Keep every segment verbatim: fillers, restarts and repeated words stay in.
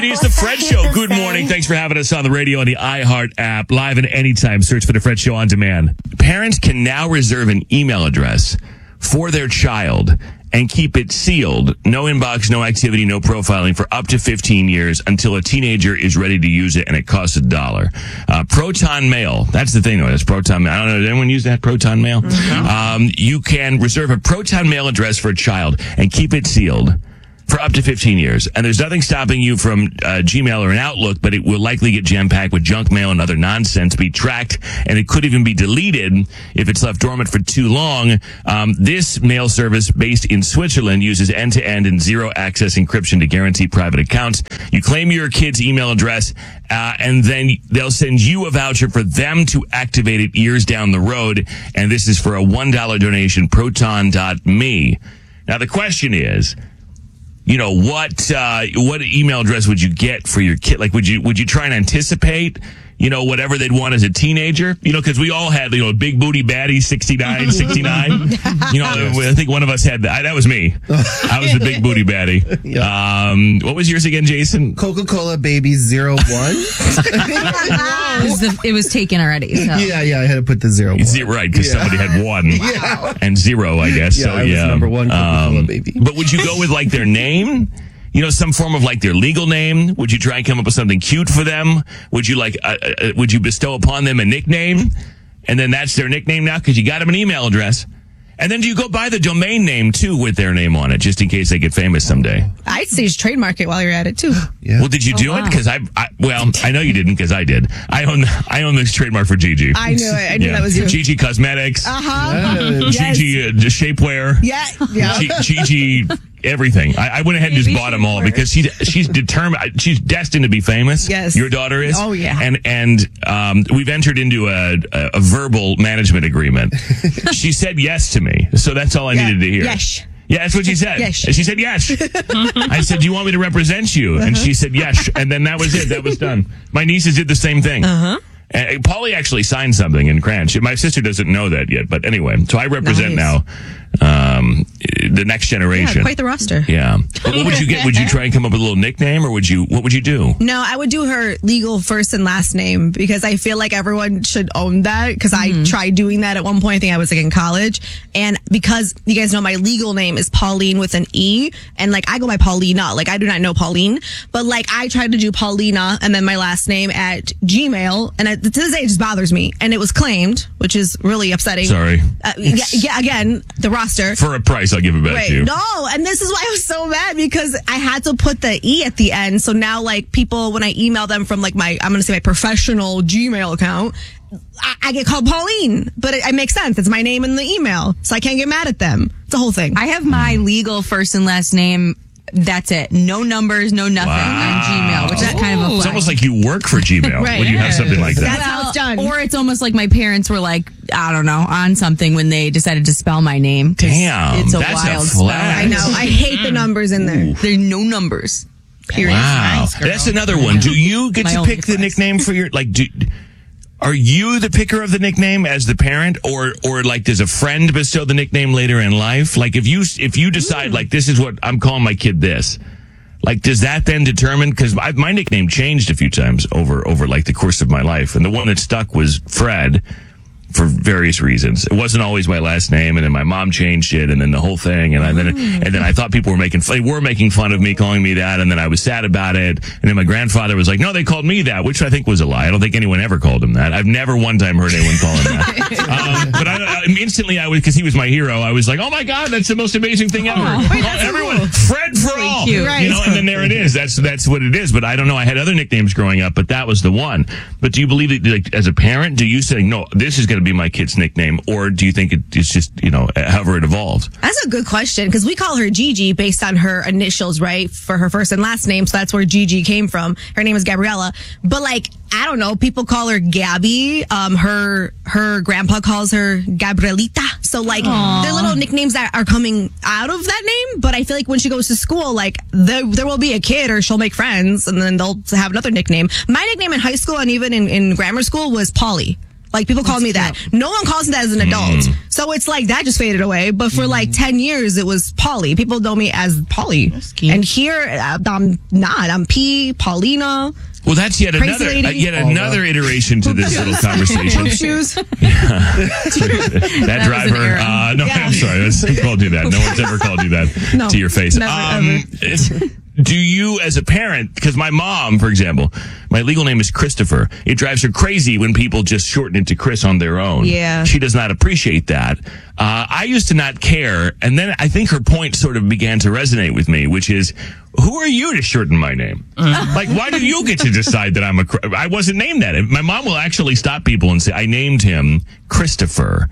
It's the Fred Show. Good morning. Thanks for having us on the radio on the iHeart app. Live and anytime. Search for the Fred Show on demand. Parents can now reserve an email address for their child and keep it sealed. No inbox, no activity, no profiling for up to fifteen years until a teenager is ready to use it, and it costs a dollar. Uh, Proton Mail. That's the thing, though. That's Proton Mail. I don't know. Did anyone use that? Proton Mail? Mm-hmm. Um, you can reserve a Proton Mail address for a child and keep it sealed for up to fifteen years. And there's nothing stopping you from uh, Gmail or an Outlook, but it will likely get jam-packed with junk mail and other nonsense, be tracked, and it could even be deleted if it's left dormant for too long. Um, this mail service based in Switzerland uses end-to-end and zero-access encryption to guarantee private accounts. You claim your kid's email address, uh, and then they'll send you a voucher for them to activate it years down the road, and this is for a one dollar donation, proton dot me. Now, the question is, you know, what, uh, what email address would you get for your kid? Like, would you, would you try and anticipate, you know, whatever they'd want as a teenager? You know, cause we all had, you know, Big Booty Baddie sixty-nine, sixty-nine. You know, I think one of us had that. That was me. I was the Big Booty Baddie. Yeah. Um, what was yours again, Jason? Coca-Cola Baby zero one. it, was the, it was taken already. So. Yeah, yeah, I had to put the zero one. Zero, right, because yeah. somebody had one. Yeah. And zero, I guess. Yeah, so, I was yeah. number one Coca-Cola um, Baby. But would you go with, like, their name? You know, some form of like their legal name? Would you try and come up with something cute for them? Would you like, uh, uh, would you bestow upon them a nickname? And then that's their nickname now because you got them an email address. And then do you go buy the domain name too with their name on it just in case they get famous someday? I'd say just trademark it while you're at it too. Yeah. Well, did you do oh, it? wow. Because I, I, well, I know you didn't because I did. I own, I own this trademark for Gigi. I knew it. I knew yeah. that was you. Gigi Cosmetics. Uh huh. Yes. Gigi uh, shapewear. Yeah. Yeah. G- Gigi. Everything. I, I went ahead and just bought them all because she, she's determined, she's destined to be famous. Yes. Your daughter is. Oh, yeah. And, and, um, we've entered into a, a, a verbal management agreement. She said yes to me. So that's all I yeah. needed to hear. Yes. Yeah, that's what she said. Yes. And she said yes. I said, do you want me to represent you? And she said yes. And then that was it. That was done. My nieces did the same thing. Uh-huh. And Paulie actually signed something in Cranch. My sister doesn't know that yet, but anyway. So I represent nice. now um, the next generation. Yeah, quite the roster. Yeah. But what would you get? Would you try and come up with a little nickname, or would you? What would you do? No, I would do her legal first and last name because I feel like everyone should own that. Because mm-hmm. I tried doing that at one point. I think I was like in college, and because you guys know my legal name is Pauline with an E, and like I go by Paulina. Like I do not know Pauline, but like I tried to do Paulina and then my last name at Gmail, and at, to this day it just bothers me. And it was claimed, which is really upsetting. Sorry. Uh, yeah, yeah. Again, the roster for a price, I'll give it back Wait, to you. No, and this is why I was so mad because I had to put the E at the end. So now, like people, when I email them from like my, I'm going to say my professional Gmail account, I, I get called Pauline, but it, it makes sense. It's my name in the email, so I can't get mad at them. It's a whole thing. I have my legal first and last name. That's it. No numbers, no nothing Wow. on Gmail, which is kind of a flag. It's almost like you work for Gmail Right. when you have something like that. That's how it's done. Or it's almost like my parents were like, I don't know, on something when they decided to spell my name. Damn, it's a that's wild a spell. flag. I know. I hate the numbers in there. There are no numbers. Period. Wow, Nice, girl. that's another one. Do you get My to only pick the flex. nickname for your like? Do, are you the picker of the nickname as the parent, or or like does a friend bestow the nickname later in life? Like if you if you decide like this is what I'm calling my kid this. Like, does that then determine? Because my nickname changed a few times over over like the course of my life, and the one that stuck was Fred for various reasons. It wasn't always my last name, and then my mom changed it, and then the whole thing, and I, then and then I thought people were making they were making fun of me, calling me that, and then I was sad about it, and then my grandfather was like, "No, they called me that," which I think was a lie. I don't think anyone ever called him that. I've never one time heard anyone call him that. um, but I, I, instantly, I was because he was my hero. I was like, "Oh my god, that's the most amazing thing ever!" Oh, wait, that's Everyone, cool. Fred for Really all, cute. Right. you know, and then there it is. That's that's what it is. But I don't know. I had other nicknames growing up, but that was the one. But do you believe that, like, as a parent, do you say, "No, this is going to be my kid's nickname"? Or do you think it's just, you know, however it evolved? That's a good question because we call her Gigi based on her initials, right? For her first and last name. So that's where Gigi came from. Her name is Gabriella. But like, I don't know. People call her Gabby. Um, her, her grandpa calls her Gabrielita. So like, Aww. they're little nicknames that are coming out of that name. But I feel like when she goes to school, like there, there will be a kid or she'll make friends and then they'll have another nickname. My nickname in high school and even in, in grammar school was Polly. Like, people called me that. No one calls me that as an adult. Mm. So it's like, that just faded away. But for like ten years, it was Polly. People know me as Polly. cute. And here, uh, I'm not. I'm P, Paulina. Well, that's yet Crazy another lady. uh, yet another iteration to this little conversation. Shoes. that, That was an driver, era. uh, no, Yeah. I'm sorry, that's called you that. No one's ever called you that No, to your face. never, Do you, as a parent, because my mom, for example, my legal name is Christopher. It drives her crazy when people just shorten it to Chris on their own. Yeah. She does not appreciate that. Uh, I used to not care, and then I think her point sort of began to resonate with me, which is, who are you to shorten my name? Like, why do you get to decide that I'm a, Chri- I wasn't named that. My mom will actually stop people and say, I named him Christopher.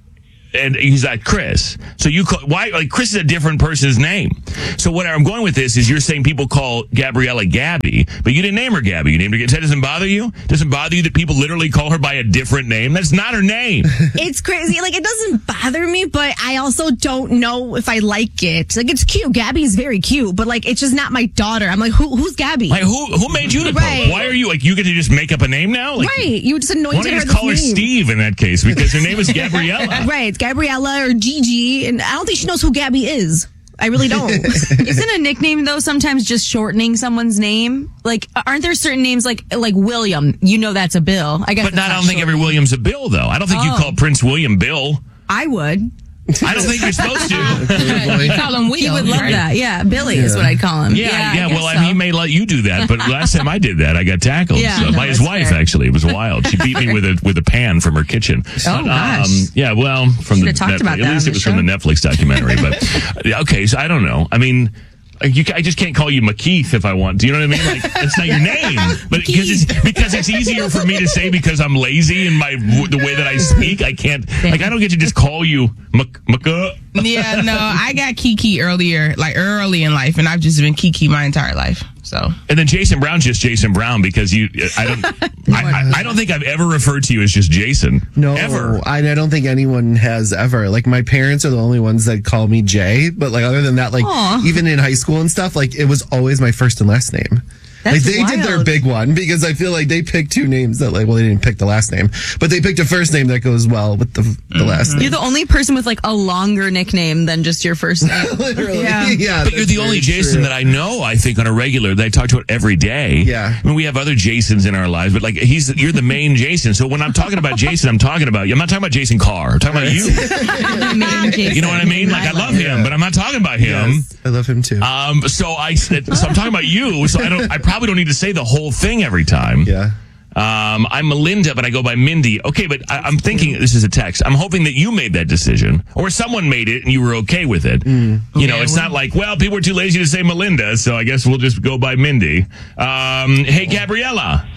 And he's like, Chris. So you call, why, like, Chris is a different person's name. So what I'm going with this is you're saying people call Gabriella Gabby, but you didn't name her Gabby. You named her, that doesn't bother you? Doesn't bother you that people literally call her by a different name? That's not her name. It's crazy. Like, it doesn't bother me, but I also don't know if I like it. Like, it's cute. Gabby is very cute, but like, it's just not my daughter. I'm like, who, who's Gabby? Like, who, who made you the pope? Right. Why are you, like, you get to just make up a name now? Like, Right. You just why anointed don't you her just call her this name. Steve in that case? Because her name is Gabriella. Right. It's Gabriella or Gigi, and I don't think she knows who Gabby is. I really don't. Isn't a nickname though sometimes just shortening someone's name? Like, aren't there certain names like like William? You know that's a Bill. I guess. But that's not, I don't think short. every William's a Bill, though. I don't think you Oh. call Prince William Bill. I would. I don't think you're supposed to. Call him Will. He would love right? that. Yeah, Billy is what I'd call him. Yeah, yeah. I guess well, I so. mean, he may let you do that, but last time I did that, I got tackled Yeah, so, no, by his that's wife. fair. Actually, it was wild. She beat me with a with a pan from her kitchen. Oh, gosh. yeah. Well, from the Should've talked Netflix- about at that least on it was the from the Netflix documentary. But yeah, okay, so I don't know. I mean. You, I just can't call you McKeith if I want. Do you know what I mean? Like, that's not your name, but because it's because it's easier for me to say because I'm lazy and my the way that I speak, I can't. Like, I don't get to just call you Mc, Mc, Yeah, no, I got Kiki earlier, like early in life, and I've just been Kiki my entire life. So, and then Jason Brown's just Jason Brown because you. I don't. I, I, I don't think I've ever referred to you as just Jason. No, ever. I, I don't think anyone has ever. Like, my parents are the only ones that call me Jay, but like other than that, like Aw. even in high school and stuff, like it was always my first and last name. That's like they did their wild. big one because I feel like they picked two names that like well they didn't pick the last name, but they picked a first name that goes well with the the last name. You're the only person with like a longer nickname than just your first name. Literally, Yeah. yeah. But you're the only Jason that I know, I think, on a regular that I talk to every day. Yeah. I mean, we have other Jasons in our lives, but like he's you're the main Jason. So when I'm talking about Jason, I'm talking about you. I'm not talking about Jason Carr. I'm talking about you. You know what I mean? Like I love him, but I'm not talking about him. Yes, I love him too. Um, so I said, so I'm talking about you. So I don't. I probably don't need to say the whole thing every time. yeah. Um, I'm Melinda, but I go by Mindy. Okay, but I, I'm thinking this is a text. I'm hoping that you made that decision, or someone made it and you were okay with it. You know, it's not like, well, people were too lazy to say Melinda, so I guess we'll just go by Mindy. Um, hey, Gabriella.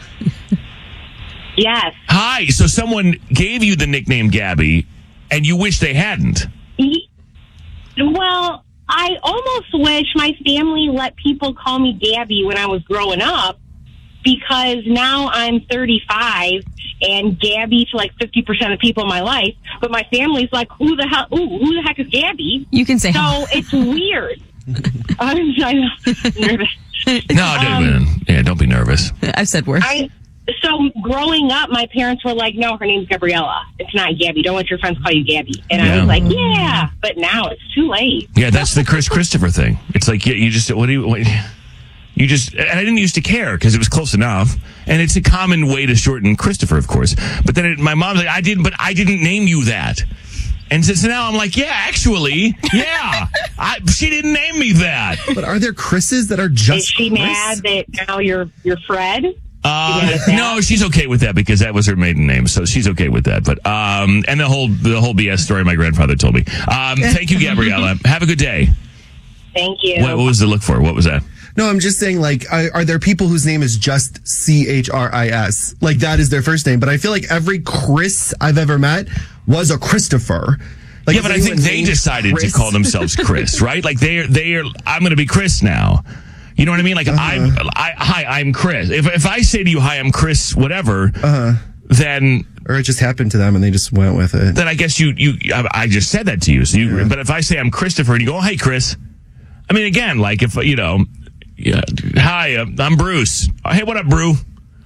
Yes. Hi. So someone gave you the nickname Gabby, and you wish they hadn't. Ye- Well, I almost wish my family let people call me Gabby when I was growing up, because now I'm thirty-five and Gabby to like fifty percent of people in my life, but my family's like, who the hell, ooh, who the heck is Gabby? You can say, So it's weird. I'm, I'm nervous. No, don't, yeah, don't be nervous. I've said worse. I, so growing up, my parents were like, no, her name's Gabriella. It's not Gabby. Don't let your friends call you Gabby. And Yeah. I was like, yeah, but now it's too late. Yeah, that's the Chris Christopher thing. It's like, yeah, you just, what do you, what, you just, and I didn't used to care because it was close enough. And it's a common way to shorten Christopher, of course. But then it, my mom's like, I didn't, but I didn't name you that. And since now I'm like, yeah, actually, yeah, I, she didn't name me that. But are there Chris's that are just Is she Chris? mad that now you're you're Fred? Uh, no, she's okay with that because that was her maiden name, so she's okay with that. But um, and the whole the whole B S story my grandfather told me. Um, thank you, Gabriella. Have a good day. Thank you. What, what was the look for? What was that? No, I'm just saying, like, are, are there people whose name is just C H R I S? Like, that is their first name. But I feel like every Chris I've ever met was a Christopher. Like, Yeah, is but I think anyone they named decided Chris? to call themselves Chris, right? Like they're they're I'm going to be Chris now. You know what I mean? Like I'm I hi I'm Chris. If if I say to you hi I'm Chris whatever, Uh-huh. then Or it just happened to them and they just went with it. then I guess you you I, I just said that to you. So you but if I say I'm Christopher and you go oh, hey Chris, I mean again like if you know yeah, hi uh, I'm Bruce. Oh, hey what up Brew?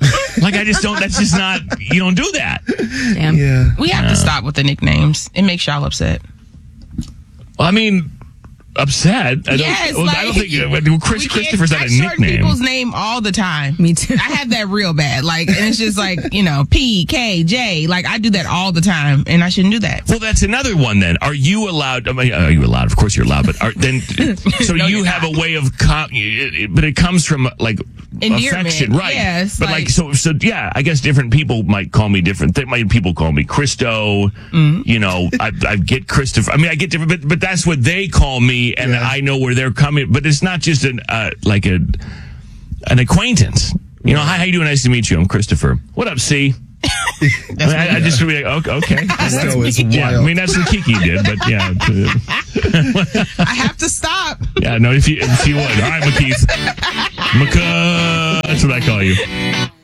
Like, I just don't, that's just not, you don't do that. Damn. Yeah. We have to stop with the nicknames. It makes y'all upset. Well, I mean, upset. I don't, Yes, well, like, I don't think uh, Chris we can't- Christopher's not I a shorten nickname. people's name all the time. Me too. I have that real bad. Like, and it's just like, you know, P, K, J. Like, I do that all the time, and I shouldn't do that. Well, that's another one then. Are you allowed? I mean, are you allowed? Of course you're allowed. But are, then, so No, you you're have not. a way of, com- it, it- but it comes from like Endearment. affection, right? Yes, but like, like- so, so yeah. I guess different people might call me different. They might people call me Christo. Mm-hmm. You know, I, I get Christopher. I mean, I get different, but but that's what they call me, and Yeah. I know where they're coming. But it's not just an uh, like a an acquaintance. You know, hi, how you doing? Nice to meet you. I'm Christopher. What up, C? I, mean, I, I just be like, okay, okay. Christo is Yeah, I wild. mean that's what Kiki did, but yeah, uh, I have to stop. yeah. No, if you if you would, all right, McKeith, McCa, that's what I call you.